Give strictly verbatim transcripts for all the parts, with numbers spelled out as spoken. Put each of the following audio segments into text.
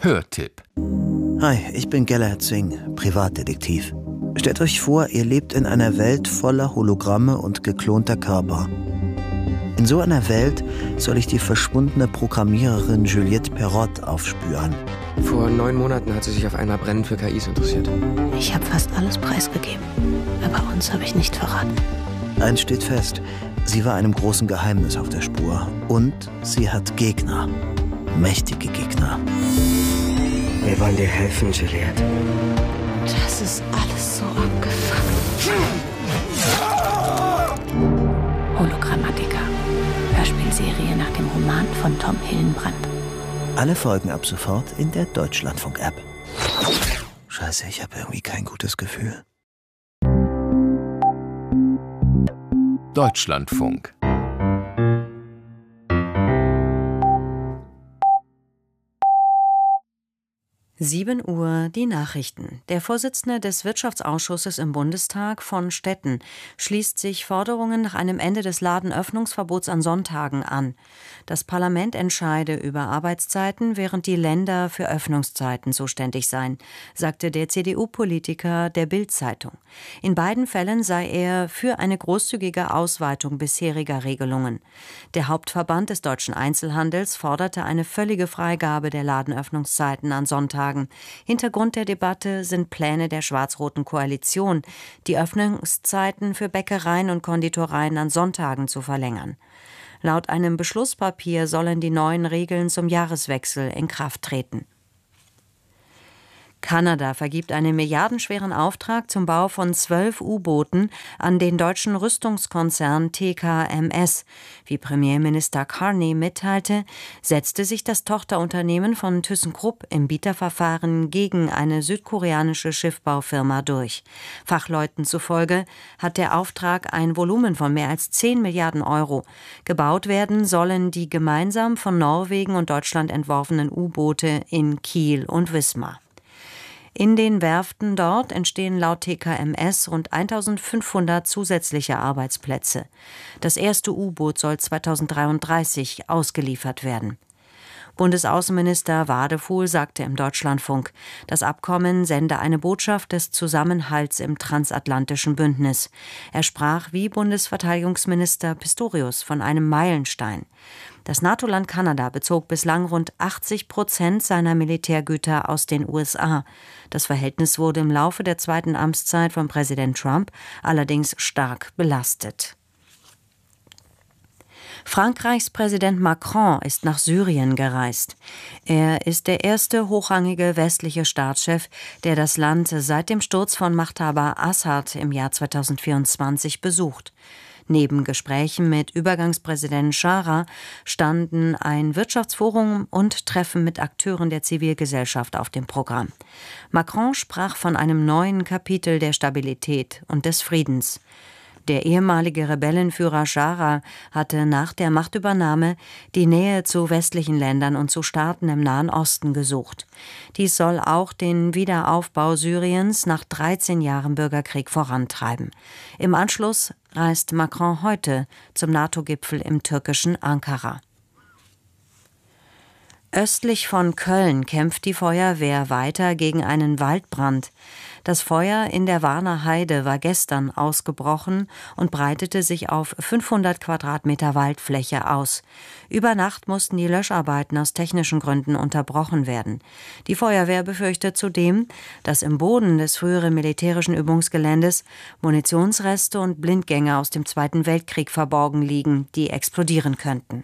Hörtipp. Hi, ich bin Galahad Singh, Privatdetektiv. Stellt euch vor, ihr lebt in einer Welt voller Hologramme und geklonter Körper. In so einer Welt soll ich die verschwundene Programmiererin Juliette Perrot aufspüren. Vor neun Monaten hat sie sich auf einmal brennend für K Is interessiert. Ich habe fast alles preisgegeben, aber uns habe ich nicht verraten. Eins steht fest, sie war einem großen Geheimnis auf der Spur. Und sie hat Gegner. Mächtige Gegner. Wir wollen dir helfen, Juliette. Das ist alles so abgefuckt. Hologrammatica. Hörspielserie nach dem Roman von Tom Hillenbrand. Alle Folgen ab sofort in der Deutschlandfunk-App. Scheiße, ich habe irgendwie kein gutes Gefühl. Deutschlandfunk. sieben Uhr, die Nachrichten. Der Vorsitzende des Wirtschaftsausschusses im Bundestag von Stetten schließt sich Forderungen nach einem Ende des Ladenöffnungsverbots an Sonntagen an. Das Parlament entscheide über Arbeitszeiten, während die Länder für Öffnungszeiten zuständig seien, sagte der C D U-Politiker der Bild-Zeitung. In beiden Fällen sei er für eine großzügige Ausweitung bisheriger Regelungen. Der Hauptverband des deutschen Einzelhandels forderte eine völlige Freigabe der Ladenöffnungszeiten an Sonntagen. Hintergrund der Debatte sind Pläne der schwarz-roten Koalition, die Öffnungszeiten für Bäckereien und Konditoreien an Sonntagen zu verlängern. Laut einem Beschlusspapier sollen die neuen Regeln zum Jahreswechsel in Kraft treten. Kanada vergibt einen milliardenschweren Auftrag zum Bau von zwölf U-Booten an den deutschen Rüstungskonzern T K M S. Wie Premierminister Carney mitteilte, setzte sich das Tochterunternehmen von ThyssenKrupp im Bieterverfahren gegen eine südkoreanische Schiffbaufirma durch. Fachleuten zufolge hat der Auftrag ein Volumen von mehr als zehn Milliarden Euro. Gebaut werden sollen die gemeinsam von Norwegen und Deutschland entworfenen U-Boote in Kiel und Wismar. In den Werften dort entstehen laut T K M S rund eintausendfünfhundert zusätzliche Arbeitsplätze. Das erste U-Boot soll zweitausenddreiunddreißig ausgeliefert werden. Bundesaußenminister Wadefuhl sagte im Deutschlandfunk, das Abkommen sende eine Botschaft des Zusammenhalts im transatlantischen Bündnis. Er sprach wie Bundesverteidigungsminister Pistorius von einem Meilenstein. Das NATO-Land Kanada bezog bislang rund achtzig Prozent seiner Militärgüter aus den U S A. Das Verhältnis wurde im Laufe der zweiten Amtszeit von Präsident Trump allerdings stark belastet. Frankreichs Präsident Macron ist nach Syrien gereist. Er ist der erste hochrangige westliche Staatschef, der das Land seit dem Sturz von Machthaber Assad im Jahr zweitausendvierundzwanzig besucht. Neben Gesprächen mit Übergangspräsident Chara standen ein Wirtschaftsforum und Treffen mit Akteuren der Zivilgesellschaft auf dem Programm. Macron sprach von einem neuen Kapitel der Stabilität und des Friedens. Der ehemalige Rebellenführer Chara hatte nach der Machtübernahme die Nähe zu westlichen Ländern und zu Staaten im Nahen Osten gesucht. Dies soll auch den Wiederaufbau Syriens nach dreizehn Jahren Bürgerkrieg vorantreiben. Im Anschluss reist Macron heute zum NATO-Gipfel im türkischen Ankara. Östlich von Köln kämpft die Feuerwehr weiter gegen einen Waldbrand. Das Feuer in der Warner Heide war gestern ausgebrochen und breitete sich auf fünfhundert Quadratmeter Waldfläche aus. Über Nacht mussten die Löscharbeiten aus technischen Gründen unterbrochen werden. Die Feuerwehr befürchtet zudem, dass im Boden des früheren militärischen Übungsgeländes Munitionsreste und Blindgänger aus dem Zweiten Weltkrieg verborgen liegen, die explodieren könnten.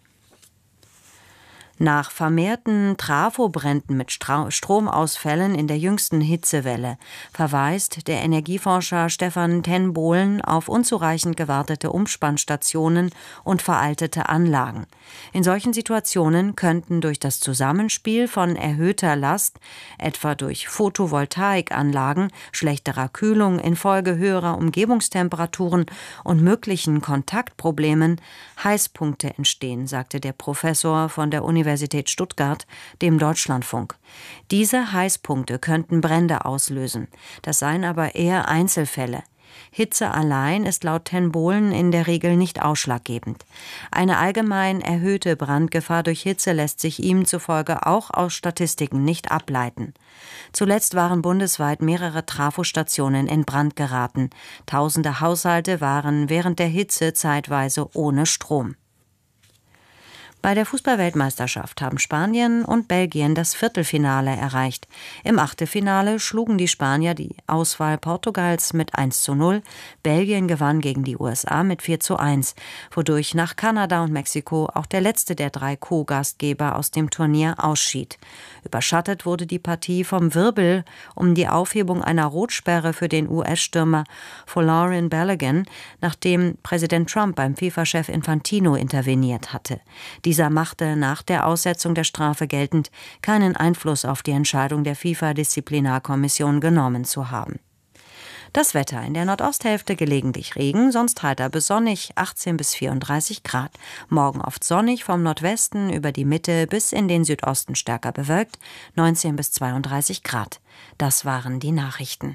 Nach vermehrten Trafobränden mit Stra- Stromausfällen in der jüngsten Hitzewelle verweist der Energieforscher Stefan ten Bohlen auf unzureichend gewartete Umspannstationen und veraltete Anlagen. In solchen Situationen könnten durch das Zusammenspiel von erhöhter Last, etwa durch Photovoltaikanlagen, schlechterer Kühlung infolge höherer Umgebungstemperaturen und möglichen Kontaktproblemen Heißpunkte entstehen, sagte der Professor von der Universität Universität Stuttgart dem Deutschlandfunk. Diese Heißpunkte könnten Brände auslösen. Das seien aber eher Einzelfälle. Hitze allein ist laut Ten Bohlen in der Regel nicht ausschlaggebend. Eine allgemein erhöhte Brandgefahr durch Hitze lässt sich ihm zufolge auch aus Statistiken nicht ableiten. Zuletzt waren bundesweit mehrere Trafostationen in Brand geraten. Tausende Haushalte waren während der Hitze zeitweise ohne Strom. Bei der Fußball-Weltmeisterschaft haben Spanien und Belgien das Viertelfinale erreicht. Im Achtelfinale schlugen die Spanier die Auswahl Portugals mit eins zu null. Belgien gewann gegen die U S A mit vier zu eins, wodurch nach Kanada und Mexiko auch der letzte der drei Co-Gastgeber aus dem Turnier ausschied. Überschattet wurde die Partie vom Wirbel um die Aufhebung einer Rotsperre für den U S-Stürmer Folarin Balogun, nachdem Präsident Trump beim FIFA-Chef Infantino interveniert hatte. Dieser machte nach der Aussetzung der Strafe geltend, keinen Einfluss auf die Entscheidung der FIFA-Disziplinarkommission genommen zu haben. Das Wetter: in der Nordosthälfte gelegentlich Regen, sonst heiter bis sonnig, achtzehn bis vierunddreißig Grad. Morgen oft sonnig, vom Nordwesten über die Mitte bis in den Südosten stärker bewölkt, neunzehn bis zweiunddreißig Grad. Das waren die Nachrichten.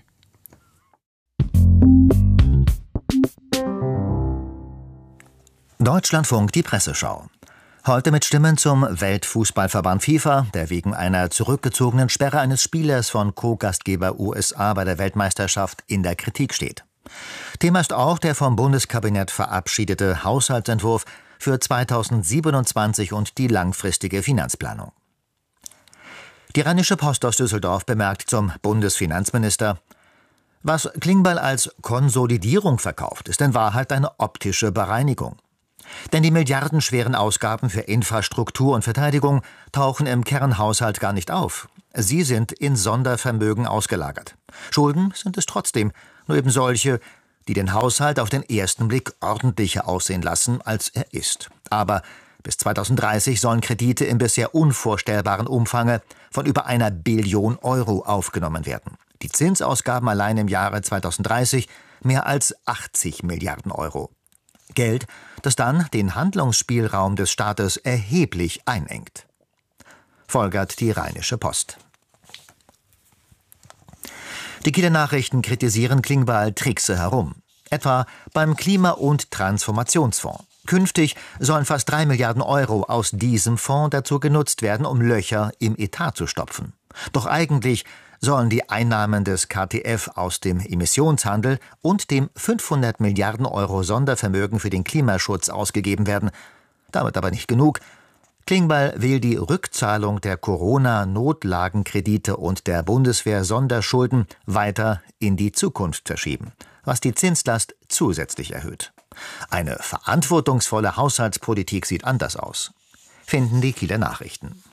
Deutschlandfunk, die Presseschau. Heute mit Stimmen zum Weltfußballverband FIFA, der wegen einer zurückgezogenen Sperre eines Spielers von Co-Gastgeber U S A bei der Weltmeisterschaft in der Kritik steht. Thema ist auch der vom Bundeskabinett verabschiedete Haushaltsentwurf für zweitausendsiebenundzwanzig und die langfristige Finanzplanung. Die Rheinische Post aus Düsseldorf bemerkt zum Bundesfinanzminister: Was Klingbeil als Konsolidierung verkauft, ist in Wahrheit eine optische Bereinigung. Denn die milliardenschweren Ausgaben für Infrastruktur und Verteidigung tauchen im Kernhaushalt gar nicht auf. Sie sind in Sondervermögen ausgelagert. Schulden sind es trotzdem, nur eben solche, die den Haushalt auf den ersten Blick ordentlicher aussehen lassen, als er ist. Aber bis zweitausenddreißig sollen Kredite im bisher unvorstellbaren Umfange von über einer Billion Euro aufgenommen werden. Die Zinsausgaben allein im Jahre zweitausenddreißig mehr als achtzig Milliarden Euro. Geld, das dann den Handlungsspielraum des Staates erheblich einengt. Folgert die Rheinische Post. Die Kieler Nachrichten kritisieren Klingbeil Trickse herum. Etwa beim Klima- und Transformationsfonds. Künftig sollen fast drei Milliarden Euro aus diesem Fonds dazu genutzt werden, um Löcher im Etat zu stopfen. Doch eigentlich sollen die Einnahmen des K T F aus dem Emissionshandel und dem fünfhundert Milliarden Euro Sondervermögen für den Klimaschutz ausgegeben werden. Damit aber nicht genug. Klingbeil will die Rückzahlung der Corona-Notlagenkredite und der Bundeswehr-Sonderschulden weiter in die Zukunft verschieben, was die Zinslast zusätzlich erhöht. Eine verantwortungsvolle Haushaltspolitik sieht anders aus, finden die Kieler Nachrichten.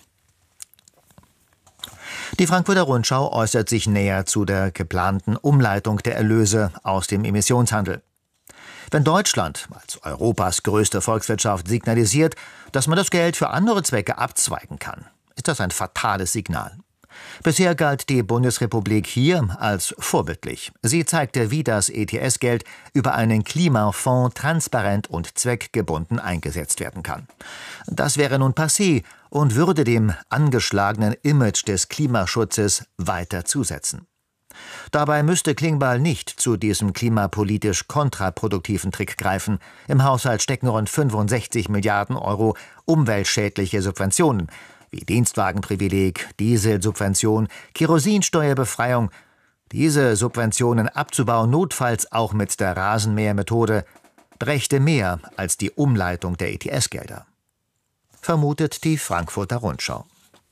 Die Frankfurter Rundschau äußert sich näher zu der geplanten Umleitung der Erlöse aus dem Emissionshandel. Wenn Deutschland als Europas größte Volkswirtschaft signalisiert, dass man das Geld für andere Zwecke abzweigen kann, ist das ein fatales Signal. Bisher galt die Bundesrepublik hier als vorbildlich. Sie zeigte, wie das E T S-Geld über einen Klimafonds transparent und zweckgebunden eingesetzt werden kann. Das wäre nun passé und würde dem angeschlagenen Image des Klimaschutzes weiter zusetzen. Dabei müsste Klingbeil nicht zu diesem klimapolitisch kontraproduktiven Trick greifen. Im Haushalt stecken rund fünfundsechzig Milliarden Euro umweltschädliche Subventionen, wie Dienstwagenprivileg, Dieselsubvention, Kerosinsteuerbefreiung. Diese Subventionen abzubauen, notfalls auch mit der Rasenmähermethode, brächte mehr als die Umleitung der E T S-Gelder. Vermutet die Frankfurter Rundschau.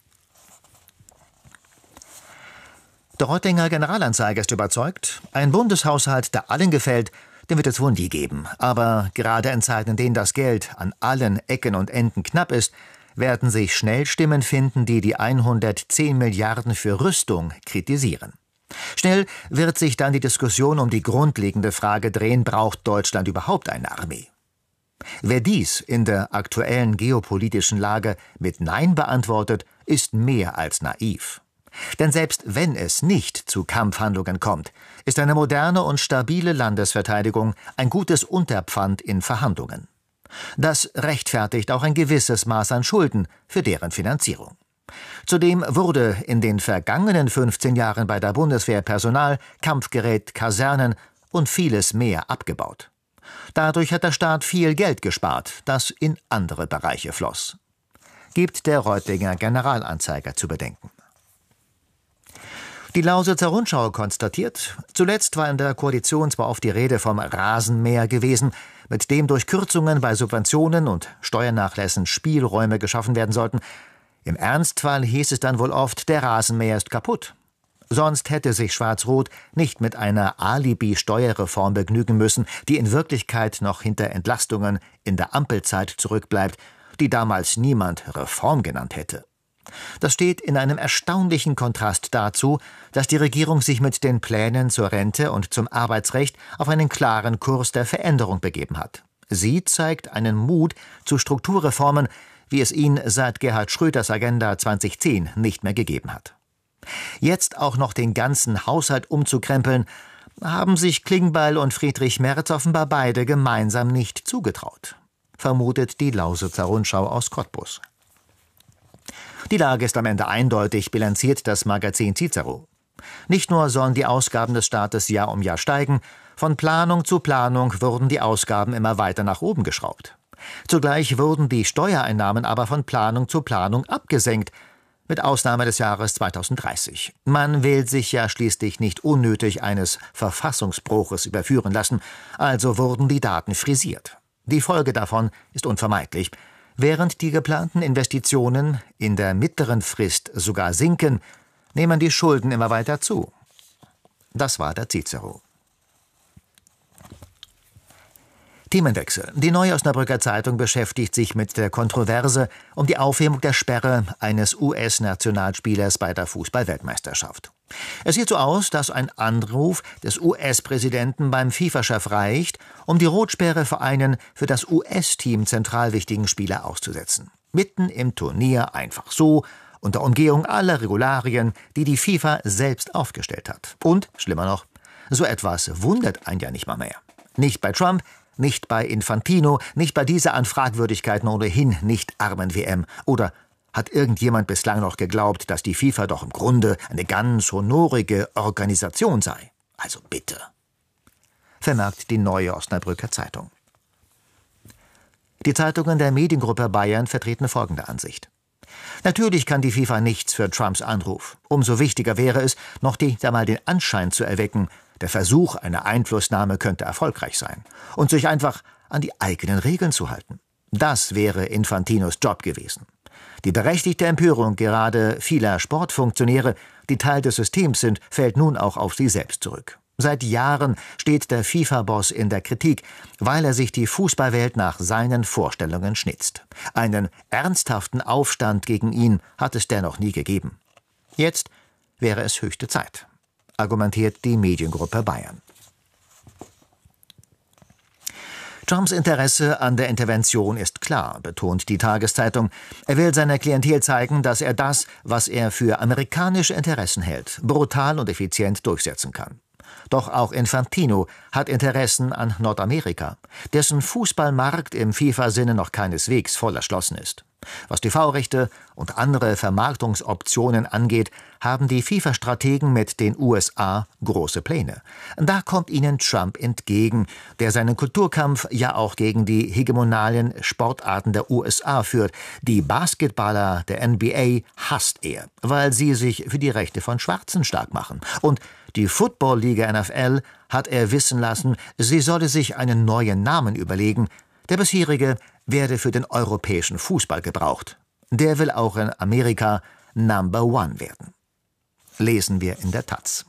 Der Reutinger Generalanzeiger ist überzeugt, ein Bundeshaushalt, der allen gefällt, den wird es wohl nie geben. Aber gerade in Zeiten, in denen das Geld an allen Ecken und Enden knapp ist, werden sich schnell Stimmen finden, die die hundertzehn Milliarden für Rüstung kritisieren. Schnell wird sich dann die Diskussion um die grundlegende Frage drehen, braucht Deutschland überhaupt eine Armee? Wer dies in der aktuellen geopolitischen Lage mit Nein beantwortet, ist mehr als naiv. Denn selbst wenn es nicht zu Kampfhandlungen kommt, ist eine moderne und stabile Landesverteidigung ein gutes Unterpfand in Verhandlungen. Das rechtfertigt auch ein gewisses Maß an Schulden für deren Finanzierung. Zudem wurde in den vergangenen fünfzehn Jahren bei der Bundeswehr Personal, Kampfgerät, Kasernen und vieles mehr abgebaut. Dadurch hat der Staat viel Geld gespart, das in andere Bereiche floss. Gibt der Reutlinger Generalanzeiger zu bedenken. Die Lausitzer Rundschau konstatiert, zuletzt war in der Koalition zwar oft die Rede vom Rasenmäher gewesen, mit dem durch Kürzungen bei Subventionen und Steuernachlässen Spielräume geschaffen werden sollten. Im Ernstfall hieß es dann wohl oft, der Rasenmäher ist kaputt. Sonst hätte sich Schwarz-Rot nicht mit einer Alibi-Steuerreform begnügen müssen, die in Wirklichkeit noch hinter Entlastungen in der Ampelzeit zurückbleibt, die damals niemand Reform genannt hätte. Das steht in einem erstaunlichen Kontrast dazu, dass die Regierung sich mit den Plänen zur Rente und zum Arbeitsrecht auf einen klaren Kurs der Veränderung begeben hat. Sie zeigt einen Mut zu Strukturreformen, wie es ihn seit Gerhard Schröders Agenda zweitausendzehn nicht mehr gegeben hat. Jetzt auch noch den ganzen Haushalt umzukrempeln, haben sich Klingbeil und Friedrich Merz offenbar beide gemeinsam nicht zugetraut, vermutet die Lausitzer Rundschau aus Cottbus. Die Lage ist am Ende eindeutig, bilanziert das Magazin Cicero. Nicht nur sollen die Ausgaben des Staates Jahr um Jahr steigen, von Planung zu Planung wurden die Ausgaben immer weiter nach oben geschraubt. Zugleich wurden die Steuereinnahmen aber von Planung zu Planung abgesenkt, mit Ausnahme des Jahres zweitausenddreißig. Man will sich ja schließlich nicht unnötig eines Verfassungsbruches überführen lassen, also wurden die Daten frisiert. Die Folge davon ist unvermeidlich. Während die geplanten Investitionen in der mittleren Frist sogar sinken, nehmen die Schulden immer weiter zu. Das war der Cicero. Themenwechsel. Die Neue Osnabrücker Zeitung beschäftigt sich mit der Kontroverse um die Aufhebung der Sperre eines U S-Nationalspielers bei der Fußball-Weltmeisterschaft. Es sieht so aus, dass ein Anruf des U S-Präsidenten beim FIFA-Chef reicht, um die Rotsperre für einen für das U S-Team zentral wichtigen Spieler auszusetzen. Mitten im Turnier einfach so, unter Umgehung aller Regularien, die die FIFA selbst aufgestellt hat. Und, schlimmer noch, so etwas wundert einen ja nicht mal mehr. Nicht bei Trump, nicht bei Infantino, nicht bei dieser an Fragwürdigkeiten ohnehin nicht armen W M. Oder hat irgendjemand bislang noch geglaubt, dass die FIFA doch im Grunde eine ganz honorige Organisation sei? Also bitte. Vermerkt die Neue Osnabrücker Zeitung. Die Zeitungen der Mediengruppe Bayern vertreten folgende Ansicht. Natürlich kann die FIFA nichts für Trumps Anruf. Umso wichtiger wäre es, noch die, einmal den Anschein zu erwecken, der Versuch einer Einflussnahme könnte erfolgreich sein, und sich einfach an die eigenen Regeln zu halten. Das wäre Infantinos Job gewesen. Die berechtigte Empörung gerade vieler Sportfunktionäre, die Teil des Systems sind, fällt nun auch auf sie selbst zurück. Seit Jahren steht der FIFA-Boss in der Kritik, weil er sich die Fußballwelt nach seinen Vorstellungen schnitzt. Einen ernsthaften Aufstand gegen ihn hat es dennoch nie gegeben. Jetzt wäre es höchste Zeit, argumentiert die Mediengruppe Bayern. Trumps Interesse an der Intervention ist klar, betont die Tageszeitung. Er will seiner Klientel zeigen, dass er das, was er für amerikanische Interessen hält, brutal und effizient durchsetzen kann. Doch auch Infantino hat Interessen an Nordamerika, dessen Fußballmarkt im FIFA-Sinne noch keineswegs voll erschlossen ist. Was T V-Rechte und andere Vermarktungsoptionen angeht, haben die FIFA-Strategen mit den U S A große Pläne. Da kommt ihnen Trump entgegen, der seinen Kulturkampf ja auch gegen die hegemonalen Sportarten der U S A führt. Die Basketballer der N B A hasst er, weil sie sich für die Rechte von Schwarzen stark machen. Und die Football-Liga N F L hat er wissen lassen, sie solle sich einen neuen Namen überlegen. Der bisherige werde für den europäischen Fußball gebraucht. Der will auch in Amerika Number One werden. Lesen wir in der Taz.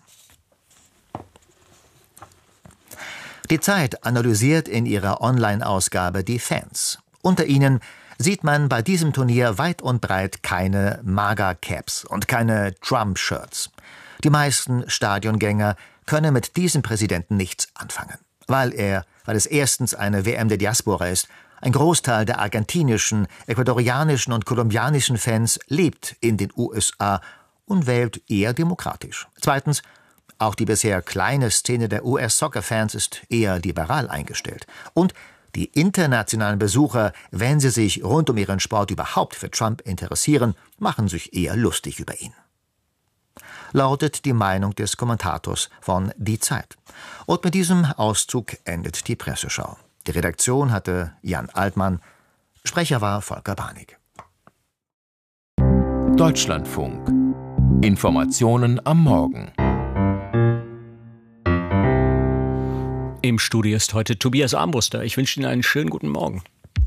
Die Zeit analysiert in ihrer Online-Ausgabe die Fans. Unter ihnen sieht man bei diesem Turnier weit und breit keine MAGA-Caps und keine Trump-Shirts. Die meisten Stadiongänger können mit diesem Präsidenten nichts anfangen, weil er, weil es erstens eine W M der Diaspora ist. Ein Großteil der argentinischen, ecuadorianischen und kolumbianischen Fans lebt in den U S A und wählt eher demokratisch. Zweitens, auch die bisher kleine Szene der U S-Soccer-Fans ist eher liberal eingestellt. Und die internationalen Besucher, wenn sie sich rund um ihren Sport überhaupt für Trump interessieren, machen sich eher lustig über ihn. lautet die Meinung des Kommentators von Die Zeit. Und mit diesem Auszug endet die Presseschau. Die Redaktion hatte Jan Altmann, Sprecher war Volker Barnig. Deutschlandfunk. Informationen am Morgen. Im Studio ist heute Tobias Armbruster. Ich wünsche Ihnen einen schönen guten Morgen.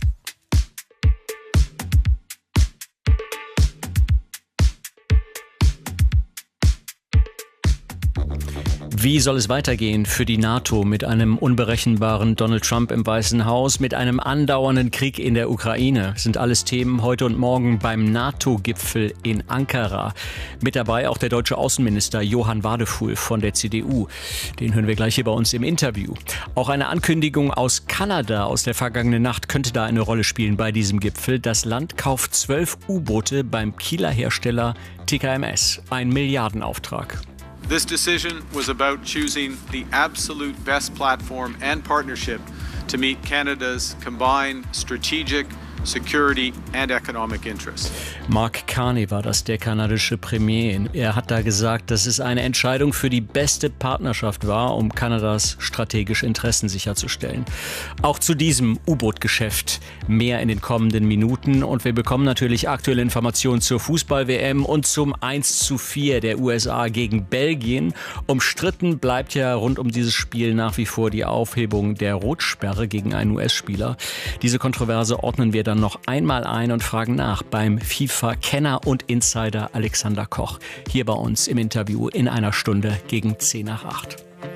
Wie soll es weitergehen für die NATO mit einem unberechenbaren Donald Trump im Weißen Haus, mit einem andauernden Krieg in der Ukraine? Das sind alles Themen heute und morgen beim NATO-Gipfel in Ankara. Mit dabei auch der deutsche Außenminister Johann Wadefuhl von der C D U. Den hören wir gleich hier bei uns im Interview. Auch eine Ankündigung aus Kanada aus der vergangenen Nacht könnte da eine Rolle spielen bei diesem Gipfel. Das Land kauft zwölf U-Boote beim Kieler Hersteller T K M S. Ein Milliardenauftrag. This decision was about choosing the absolute best platform and partnership to meet Canada's combined strategic, security and economic interests. Mark Carney war das, der kanadische Premier. Er hat da gesagt, dass es eine Entscheidung für die beste Partnerschaft war, um Kanadas strategische Interessen sicherzustellen. Auch zu diesem U-Boot-Geschäft mehr in den kommenden Minuten. Und wir bekommen natürlich aktuelle Informationen zur Fußball-W M und zum eins zu vier der U S A gegen Belgien. Umstritten bleibt ja rund um dieses Spiel nach wie vor die Aufhebung der Rotsperre gegen einen U S-Spieler. Diese Kontroverse ordnen wir dann noch einmal ein und fragen nach beim FIFA-Kenner und Insider Alexander Koch. Hier bei uns im Interview in einer Stunde gegen zehn nach acht.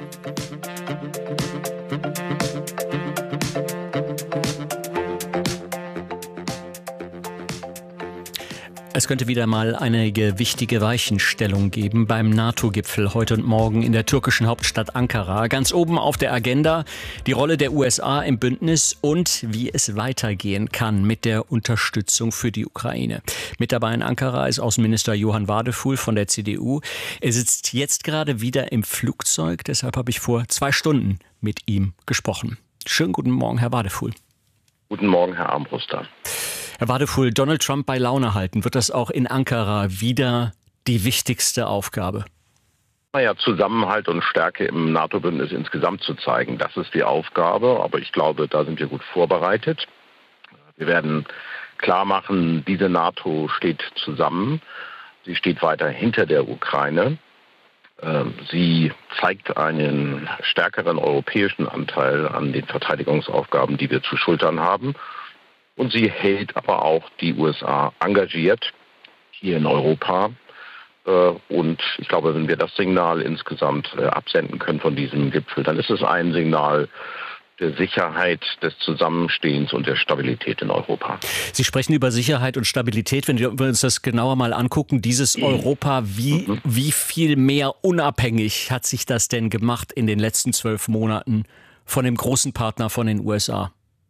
Es könnte wieder mal einige wichtige Weichenstellungen geben beim NATO-Gipfel heute und morgen in der türkischen Hauptstadt Ankara. Ganz oben auf der Agenda die Rolle der U S A im Bündnis und wie es weitergehen kann mit der Unterstützung für die Ukraine. Mit dabei in Ankara ist Außenminister Johann Wadefuhl von der C D U. Er sitzt jetzt gerade wieder im Flugzeug, deshalb habe ich vor zwei Stunden mit ihm gesprochen. Schönen guten Morgen, Herr Wadefuhl. Guten Morgen, Herr Armbruster. Herr Wadefuhl, Donald Trump bei Laune halten, wird das auch in Ankara wieder die wichtigste Aufgabe? Naja, Zusammenhalt und Stärke im NATO-Bündnis insgesamt zu zeigen, das ist die Aufgabe. Aber ich glaube, da sind wir gut vorbereitet. Wir werden klar machen, diese NATO steht zusammen. Sie steht weiter hinter der Ukraine. Sie zeigt einen stärkeren europäischen Anteil an den Verteidigungsaufgaben, die wir zu schultern haben. Und sie hält aber auch die U S A engagiert hier in Europa. Und ich glaube, wenn wir das Signal insgesamt absenden können von diesem Gipfel, dann ist es ein Signal der Sicherheit, des Zusammenstehens und der Stabilität in Europa. Sie sprechen über Sicherheit und Stabilität. Wenn wir uns das genauer mal angucken, dieses Europa, wie, mhm. wie viel mehr unabhängig hat sich das denn gemacht in den letzten zwölf Monaten von dem großen Partner von den U S A?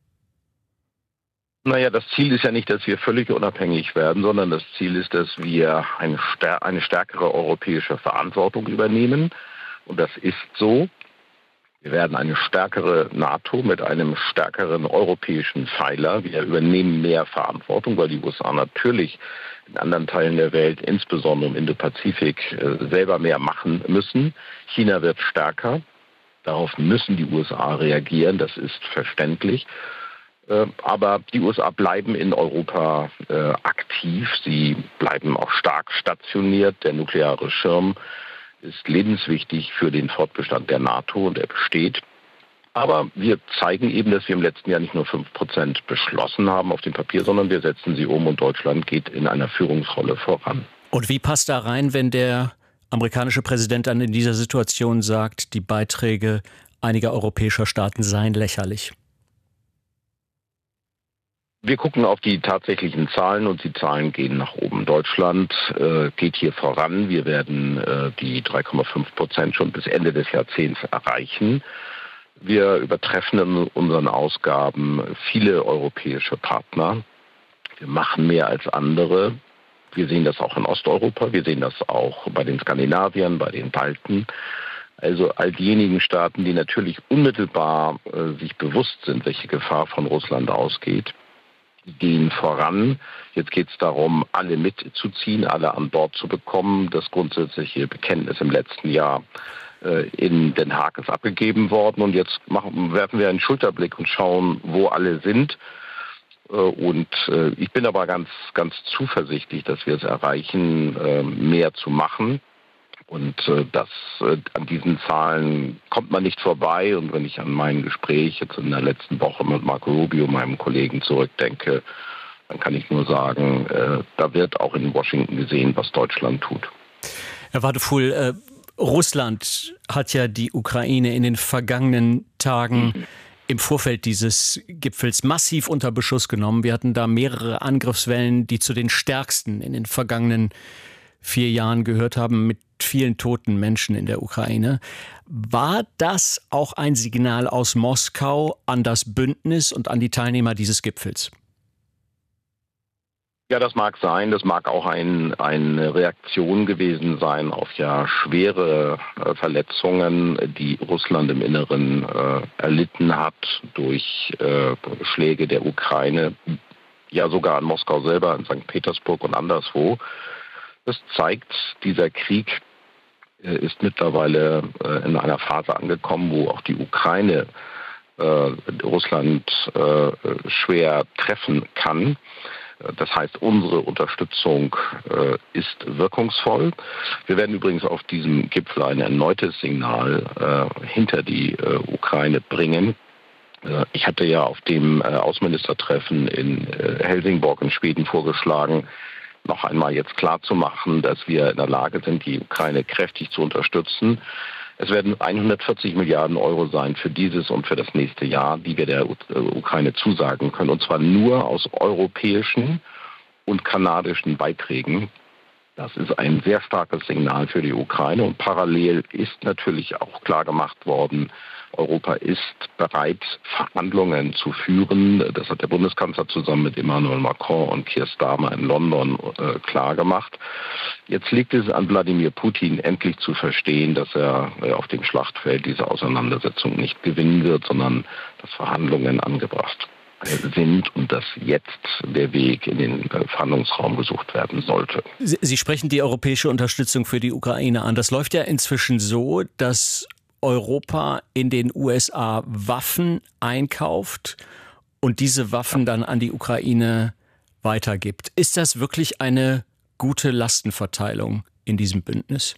Naja, das Ziel ist ja nicht, dass wir völlig unabhängig werden, sondern das Ziel ist, dass wir eine, stär- eine stärkere europäische Verantwortung übernehmen. Und das ist so. Wir werden eine stärkere NATO mit einem stärkeren europäischen Pfeiler. Wir übernehmen mehr Verantwortung, weil die U S A natürlich in anderen Teilen der Welt, insbesondere im Indopazifik, selber mehr machen müssen. China wird stärker. Darauf müssen die U S A reagieren. Das ist verständlich. Aber die U S A bleiben in Europa äh, aktiv. Sie bleiben auch stark stationiert. Der nukleare Schirm ist lebenswichtig für den Fortbestand der NATO und er besteht. Aber wir zeigen eben, dass wir im letzten Jahr nicht nur fünf Prozent beschlossen haben auf dem Papier, sondern wir setzen sie um und Deutschland geht in einer Führungsrolle voran. Und wie passt da rein, wenn der amerikanische Präsident dann in dieser Situation sagt, die Beiträge einiger europäischer Staaten seien lächerlich? Wir gucken auf die tatsächlichen Zahlen und die Zahlen gehen nach oben. Deutschland äh, geht hier voran. Wir werden äh, die drei Komma fünf Prozent schon bis Ende des Jahrzehnts erreichen. Wir übertreffen in unseren Ausgaben viele europäische Partner. Wir machen mehr als andere. Wir sehen das auch in Osteuropa. Wir sehen das auch bei den Skandinaviern, bei den Balten. Also all diejenigen Staaten, die natürlich unmittelbar äh, sich bewusst sind, welche Gefahr von Russland ausgeht. gehen voran. Jetzt geht es darum, alle mitzuziehen, alle an Bord zu bekommen. Das grundsätzliche Bekenntnis im letzten Jahr äh, in Den Haag ist abgegeben worden. Und jetzt machen, werfen wir einen Schulterblick und schauen, wo alle sind. Äh, und äh, ich bin aber ganz, ganz zuversichtlich, dass wir es erreichen, äh, mehr zu machen. Und äh, das, äh, an diesen Zahlen kommt man nicht vorbei. Und wenn ich an mein Gespräch jetzt in der letzten Woche mit Marco Rubio, meinem Kollegen, zurückdenke, dann kann ich nur sagen, äh, da wird auch in Washington gesehen, was Deutschland tut. Herr Wadefuhl, äh, Russland hat ja die Ukraine in den vergangenen Tagen mhm. im Vorfeld dieses Gipfels massiv unter Beschuss genommen. Wir hatten da mehrere Angriffswellen, die zu den stärksten in den vergangenen vier Jahren gehört haben, mit vielen toten Menschen in der Ukraine. War das auch ein Signal aus Moskau an das Bündnis und an die Teilnehmer dieses Gipfels? Ja, das mag sein. Das mag auch ein, eine Reaktion gewesen sein auf ja schwere äh, Verletzungen, die Russland im Inneren äh, erlitten hat durch äh, Schläge der Ukraine, ja sogar in Moskau selber, in Sankt Petersburg und anderswo. Das zeigt, dieser Krieg äh, ist mittlerweile äh, in einer Phase angekommen, wo auch die Ukraine äh, Russland äh, schwer treffen kann. Das heißt, unsere Unterstützung äh, ist wirkungsvoll. Wir werden übrigens auf diesem Gipfel ein erneutes Signal äh, hinter die äh, Ukraine bringen. Äh, ich hatte ja auf dem äh, Außenministertreffen in äh, Helsingborg in Schweden vorgeschlagen, noch einmal jetzt klarzumachen, dass wir in der Lage sind, die Ukraine kräftig zu unterstützen. Es werden hundertvierzig Milliarden Euro sein für dieses und für das nächste Jahr, die wir der Ukraine zusagen können. Und zwar nur aus europäischen und kanadischen Beiträgen. Das ist ein sehr starkes Signal für die Ukraine. Und parallel ist natürlich auch klar gemacht worden, Europa ist bereit, Verhandlungen zu führen. Das hat der Bundeskanzler zusammen mit Emmanuel Macron und Keir Starmer in London äh, klar gemacht. Jetzt liegt es an Wladimir Putin, endlich zu verstehen, dass er äh, auf dem Schlachtfeld diese Auseinandersetzung nicht gewinnen wird, sondern dass Verhandlungen angebracht sind und dass jetzt der Weg in den Verhandlungsraum gesucht werden sollte. Sie, Sie sprechen die europäische Unterstützung für die Ukraine an. Das läuft ja inzwischen so, dass Europa in den U S A Waffen einkauft und diese Waffen dann an die Ukraine weitergibt. Ist das wirklich eine gute Lastenverteilung in diesem Bündnis?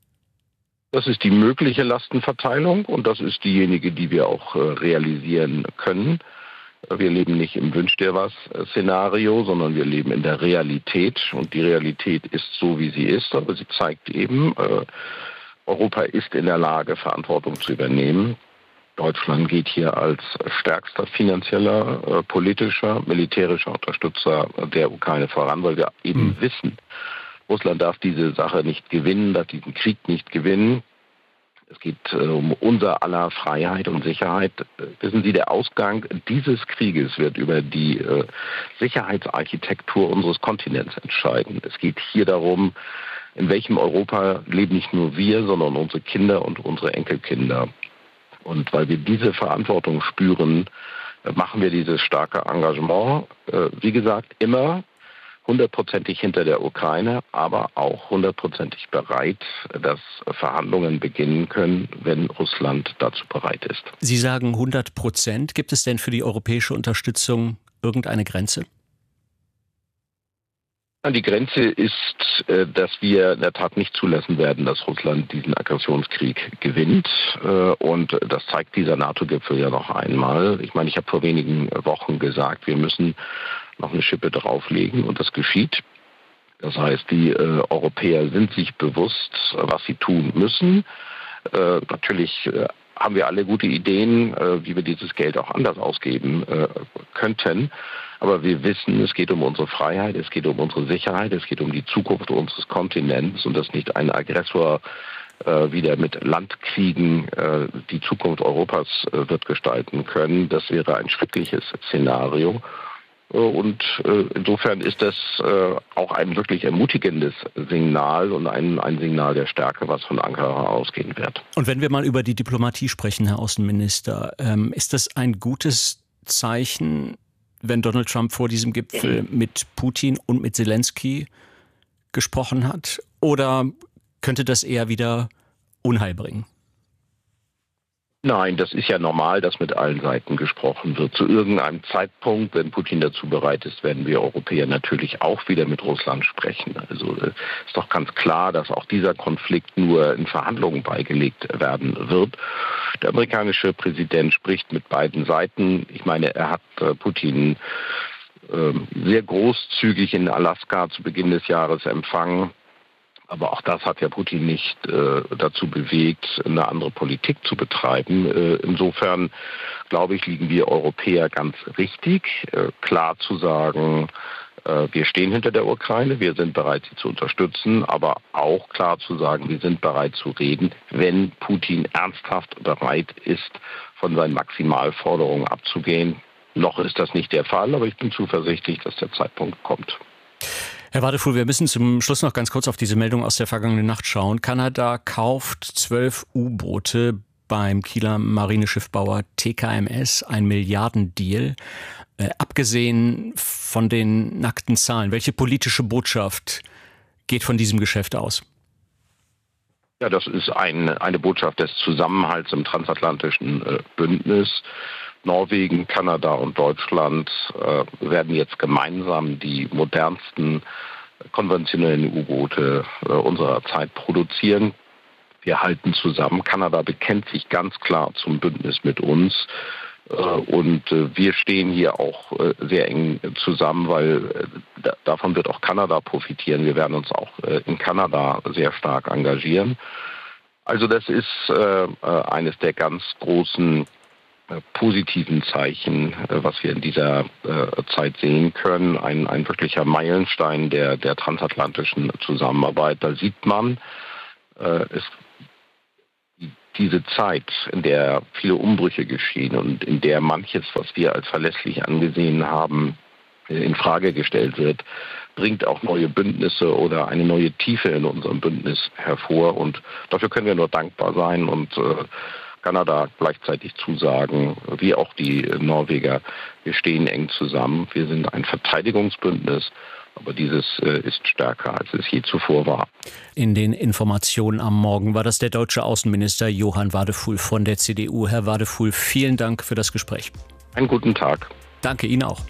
Das ist die mögliche Lastenverteilung und das ist diejenige, die wir auch realisieren können. Wir leben nicht im Wünsch dir was Szenario, sondern wir leben in der Realität. Und die Realität ist so, wie sie ist, aber sie zeigt eben, äh, Europa ist in der Lage, Verantwortung zu übernehmen. Deutschland geht hier als stärkster finanzieller, äh, politischer, militärischer Unterstützer der Ukraine voran, weil wir eben mhm. wissen, Russland darf diese Sache nicht gewinnen, darf diesen Krieg nicht gewinnen. Es geht äh, um unser aller Freiheit und Sicherheit. Wissen Sie, der Ausgang dieses Krieges wird über die äh, Sicherheitsarchitektur unseres Kontinents entscheiden. Es geht hier darum, in welchem Europa leben nicht nur wir, sondern unsere Kinder und unsere Enkelkinder. Und weil wir diese Verantwortung spüren, äh, machen wir dieses starke Engagement. Äh, wie gesagt, immer hundertprozentig hinter der Ukraine, aber auch hundertprozentig bereit, dass Verhandlungen beginnen können, wenn Russland dazu bereit ist. Sie sagen hundert Prozent. Gibt es denn für die europäische Unterstützung irgendeine Grenze? Die Grenze ist, dass wir in der Tat nicht zulassen werden, dass Russland diesen Aggressionskrieg gewinnt. Und das zeigt dieser NATO-Gipfel ja noch einmal. Ich meine, ich habe vor wenigen Wochen gesagt, wir müssen noch eine Schippe drauflegen und das geschieht. Das heißt, die äh, Europäer sind sich bewusst, was sie tun müssen. Äh, natürlich äh, haben wir alle gute Ideen, äh, wie wir dieses Geld auch anders ausgeben äh, könnten. Aber wir wissen, es geht um unsere Freiheit, es geht um unsere Sicherheit, es geht um die Zukunft unseres Kontinents und dass nicht ein Aggressor äh, wieder mit Landkriegen äh, die Zukunft Europas äh, wird gestalten können. Das wäre ein schreckliches Szenario. Und äh, insofern ist das äh, auch ein wirklich ermutigendes Signal und ein, ein Signal der Stärke, was von Ankara ausgehen wird. Und wenn wir mal über die Diplomatie sprechen, Herr Außenminister, ähm, ist das ein gutes Zeichen, wenn Donald Trump vor diesem Gipfel mit Putin und mit Zelensky gesprochen hat? Oder könnte das eher wieder Unheil bringen? Nein, das ist ja normal, dass mit allen Seiten gesprochen wird. Zu irgendeinem Zeitpunkt, wenn Putin dazu bereit ist, werden wir Europäer natürlich auch wieder mit Russland sprechen. Also ist doch ganz klar, dass auch dieser Konflikt nur in Verhandlungen beigelegt werden wird. Der amerikanische Präsident spricht mit beiden Seiten. Ich meine, er hat Putin äh, sehr großzügig in Alaska zu Beginn des Jahres empfangen. Aber auch das hat ja Putin nicht äh, dazu bewegt, eine andere Politik zu betreiben. Äh, insofern, glaube ich, liegen wir Europäer ganz richtig, äh, klar zu sagen, äh, wir stehen hinter der Ukraine, wir sind bereit, sie zu unterstützen, aber auch klar zu sagen, wir sind bereit zu reden, wenn Putin ernsthaft bereit ist, von seinen Maximalforderungen abzugehen. Noch ist das nicht der Fall, aber ich bin zuversichtlich, dass der Zeitpunkt kommt. Herr Wadefuhl, wir müssen zum Schluss noch ganz kurz auf diese Meldung aus der vergangenen Nacht schauen. Kanada kauft zwölf U-Boote beim Kieler Marineschiffbauer T K M S, ein Milliardendeal. Äh, abgesehen von den nackten Zahlen, welche politische Botschaft geht von diesem Geschäft aus? Ja, das ist ein, eine Botschaft des Zusammenhalts im transatlantischen äh, Bündnis. Norwegen, Kanada und Deutschland äh, werden jetzt gemeinsam die modernsten konventionellen U-Boote äh, unserer Zeit produzieren. Wir halten zusammen. Kanada bekennt sich ganz klar zum Bündnis mit uns. Äh, und äh, wir stehen hier auch äh, sehr eng zusammen, weil äh, da, davon wird auch Kanada profitieren. Wir werden uns auch äh, in Kanada sehr stark engagieren. Also das ist äh, eines der ganz großen positiven Zeichen, was wir in dieser äh, Zeit sehen können. Ein, ein wirklicher Meilenstein der, der transatlantischen Zusammenarbeit. Da sieht man, äh, es, diese Zeit, in der viele Umbrüche geschehen und in der manches, was wir als verlässlich angesehen haben, in Frage gestellt wird, bringt auch neue Bündnisse oder eine neue Tiefe in unserem Bündnis hervor. Und dafür können wir nur dankbar sein und äh, Kanada gleichzeitig zusagen, wie auch die Norweger, wir stehen eng zusammen. Wir sind ein Verteidigungsbündnis, aber dieses äh, ist stärker, als es je zuvor war. In den Informationen am Morgen war das der deutsche Außenminister Johann Wadefuhl von der C D U. Herr Wadefuhl, vielen Dank für das Gespräch. Einen guten Tag. Danke Ihnen auch.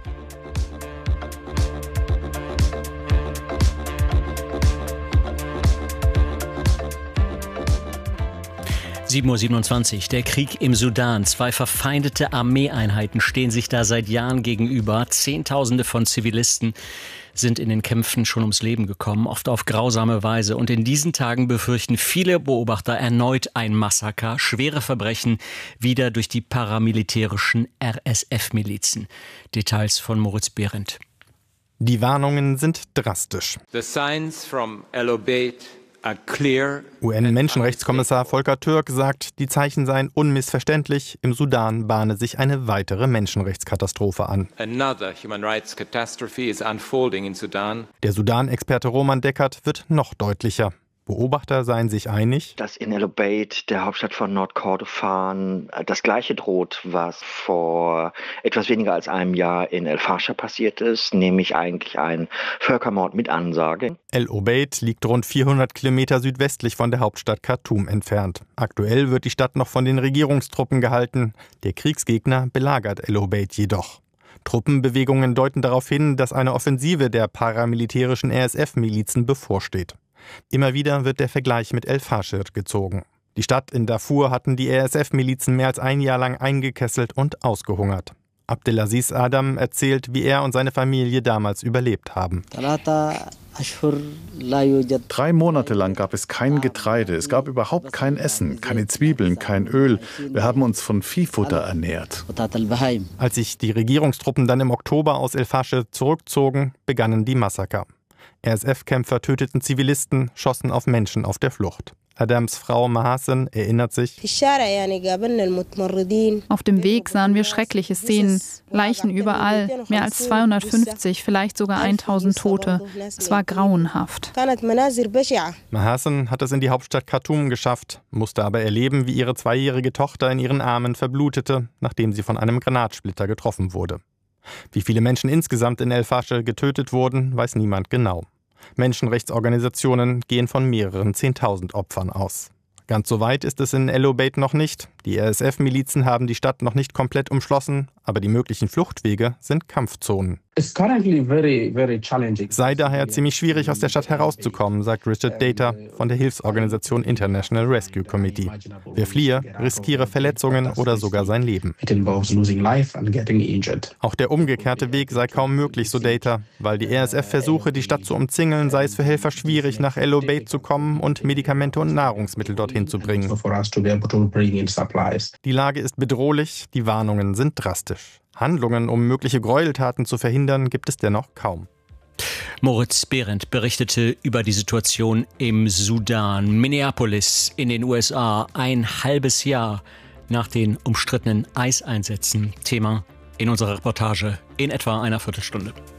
sieben Uhr siebenundzwanzig. Der Krieg im Sudan. Zwei verfeindete Armeeeinheiten stehen sich da seit Jahren gegenüber. Zehntausende von Zivilisten sind in den Kämpfen schon ums Leben gekommen, oft auf grausame Weise. Und in diesen Tagen befürchten viele Beobachter erneut ein Massaker, schwere Verbrechen, wieder durch die paramilitärischen R S F-Milizen. Details von Moritz Behrendt. Die Warnungen sind drastisch. The signs from El Obeid U N-Menschenrechtskommissar Volker Türk sagt, die Zeichen seien unmissverständlich. Im Sudan bahne sich eine weitere Menschenrechtskatastrophe an. Der Sudan-Experte Roman Deckert wird noch deutlicher. Beobachter seien sich einig, dass in El Obeid, der Hauptstadt von Nordkordofan, das Gleiche droht, was vor etwas weniger als einem Jahr in El Fasher passiert ist, nämlich eigentlich ein Völkermord mit Ansage. El Obeid liegt rund vierhundert Kilometer südwestlich von der Hauptstadt Khartoum entfernt. Aktuell wird die Stadt noch von den Regierungstruppen gehalten. Der Kriegsgegner belagert El Obeid jedoch. Truppenbewegungen deuten darauf hin, dass eine Offensive der paramilitärischen R S F-Milizen bevorsteht. Immer wieder wird der Vergleich mit El Fasher gezogen. Die Stadt in Darfur hatten die R S F-Milizen mehr als ein Jahr lang eingekesselt und ausgehungert. Abdelaziz Adam erzählt, wie er und seine Familie damals überlebt haben. Drei Monate lang gab es kein Getreide, es gab überhaupt kein Essen, keine Zwiebeln, kein Öl. Wir haben uns von Viehfutter ernährt. Als sich die Regierungstruppen dann im Oktober aus El Fasher zurückzogen, begannen die Massaker. R S F-Kämpfer töteten Zivilisten, schossen auf Menschen auf der Flucht. Adams Frau Mahasen erinnert sich: Auf dem Weg sahen wir schreckliche Szenen, Leichen überall, mehr als zweihundertfünfzig, vielleicht sogar tausend Tote. Es war grauenhaft. Mahasen hat es in die Hauptstadt Khartoum geschafft, musste aber erleben, wie ihre zweijährige Tochter in ihren Armen verblutete, nachdem sie von einem Granatsplitter getroffen wurde. Wie viele Menschen insgesamt in El-Fasher getötet wurden, weiß niemand genau. Menschenrechtsorganisationen gehen von mehreren Zehntausend Opfern aus. Ganz so weit ist es in El Obeid noch nicht. Die R S F-Milizen haben die Stadt noch nicht komplett umschlossen, aber die möglichen Fluchtwege sind Kampfzonen. Es sei daher ziemlich schwierig, aus der Stadt herauszukommen, sagt Richard Data von der Hilfsorganisation International Rescue Committee. Wer fliehe, riskiere Verletzungen oder sogar sein Leben. Auch der umgekehrte Weg sei kaum möglich, so Data, weil die R S F versuche, die Stadt zu umzingeln, sei es für Helfer schwierig, nach El Obeid zu kommen und Medikamente und Nahrungsmittel dorthin zu bringen. Die Lage ist bedrohlich, die Warnungen sind drastisch. Handlungen, um mögliche Gräueltaten zu verhindern, gibt es dennoch kaum. Moritz Behrendt berichtete über die Situation im Sudan, Minneapolis in den U S A, ein halbes Jahr nach den umstrittenen Eiseinsätzen. Thema in unserer Reportage in etwa einer Viertelstunde.